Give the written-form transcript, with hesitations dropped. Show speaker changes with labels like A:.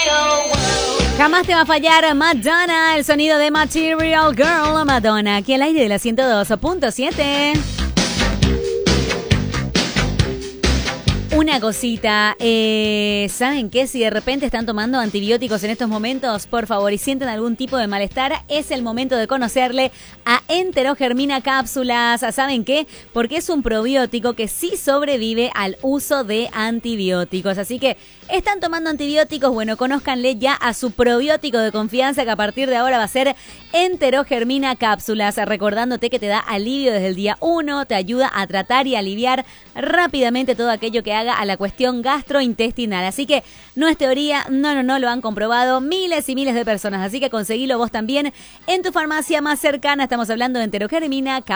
A: Jamás te va a fallar Madonna, el sonido de Material Girl. Madonna, aquí al aire de la 102.7. Una cosita, ¿saben qué? Si de repente están tomando antibióticos en estos momentos, por favor, y sienten algún tipo de malestar, es el momento de conocerle a Enterogermina Cápsulas. ¿Saben qué? Porque es un probiótico que sí sobrevive al uso de antibióticos. Así que, ¿están tomando antibióticos? Bueno, conózcanle ya a su probiótico de confianza, que a partir de ahora va a ser Enterogermina Cápsulas, recordándote que te da alivio desde el día 1, te ayuda a tratar y aliviar rápidamente todo aquello que haga a la cuestión gastrointestinal. Así que no es teoría, no, lo han comprobado miles y miles de personas. Así que conseguilo vos también en tu farmacia más cercana. Estamos hablando de Enterogermina Cápsulas.